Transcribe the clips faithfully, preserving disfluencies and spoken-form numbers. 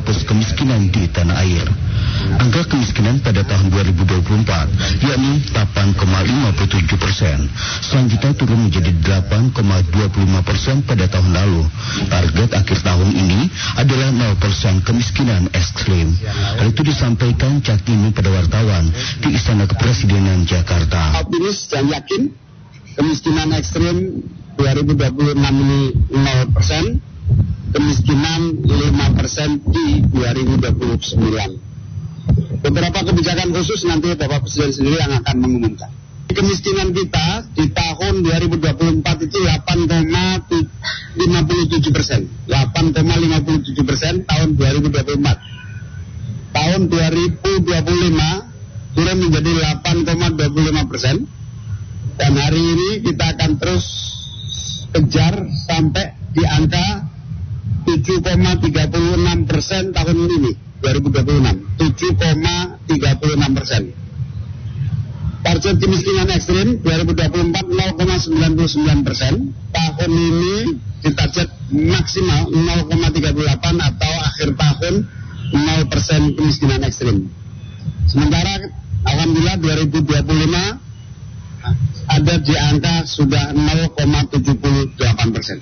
menghapus kemiskinan di tanah air. Angka kemiskinan pada tahun dua ribu dua puluh empat yakni delapan koma lima puluh tujuh persen. Selanjutnya turun menjadi delapan koma dua puluh lima persen pada tahun lalu. Target akhir tahun ini adalah nol persen kemiskinan ekstrim. Hal itu disampaikan Cak Imin pada wartawan di Istana Kepresidenan Jakarta. Optimis dan yakin kemiskinan ekstrim dua ribu dua puluh enam ini nol persen, kemiskinan lima persen di dua ribu dua puluh sembilan. Beberapa kebijakan khusus nanti Bapak Presiden sendiri yang akan mengumumkan. Kemiskinan kita di tahun dua ribu dua puluh empat itu delapan koma lima puluh tujuh persen. delapan koma lima puluh tujuh persen tahun dua ribu dua puluh empat. Tahun dua ribu dua puluh lima turun menjadi delapan koma dua puluh lima persen. Dan hari ini kita akan terus kejar sampai di angka tujuh koma tiga puluh enam persen tahun ini, dua ribu dua puluh enam. tujuh koma tiga puluh enam persen. Target kemiskinan ekstrim dua ribu dua puluh empat nol koma sembilan puluh sembilan persen. Tahun ini ditarget maksimal nol koma tiga puluh delapan atau akhir tahun nol persen kemiskinan ekstrim. Sementara alhamdulillah dua ribu dua puluh lima ada di angka sudah nol koma tujuh puluh delapan persen.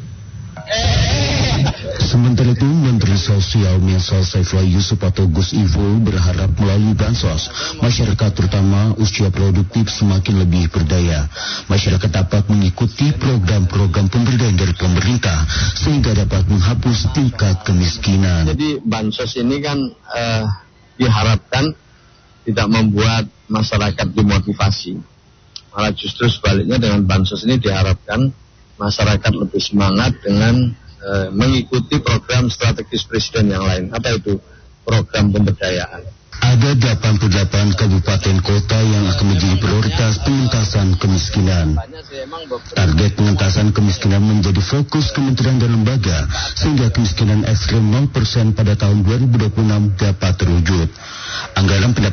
Sementara itu, Menteri Sosial Mensal Saifullah Yusuf atau Gus Ivul berharap melalui bansos, masyarakat terutama usia produktif semakin lebih berdaya. Masyarakat dapat mengikuti program-program pemberdayaan dari pemerintah sehingga dapat menghapus tingkat kemiskinan. Jadi bansos ini kan eh, diharapkan tidak membuat masyarakat dimotivasi. Malah justru sebaliknya dengan bansos ini diharapkan masyarakat lebih semangat dengan e, mengikuti program strategis Presiden yang lain. Apa itu? Program pemberdayaan. Ada delapan puluh delapan kabupaten kota yang akan menjadi prioritas pengentasan kemiskinan. Target pengentasan kemiskinan menjadi fokus kementerian dan lembaga sehingga kemiskinan ekstrem nol persen pada tahun dua ribu dua puluh enam dapat terwujud. Anggaran pendapatan